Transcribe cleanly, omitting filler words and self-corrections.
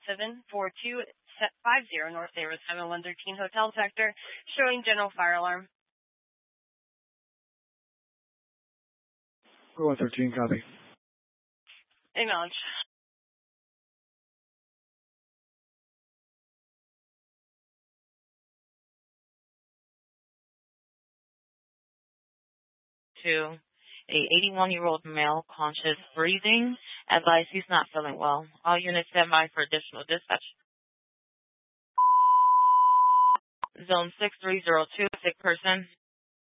North Davis 7113 Hotel Sector, showing general fire alarm. 4113, copy. Acknowledge. To a 81-year-old male, conscious, breathing. Advise he's not feeling well. All units stand by for additional dispatch. Zone 6302, sick person.